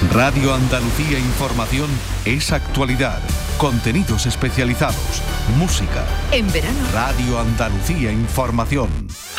Radio Andalucía Información es actualidad, contenidos especializados, música. En verano, Radio Andalucía Información.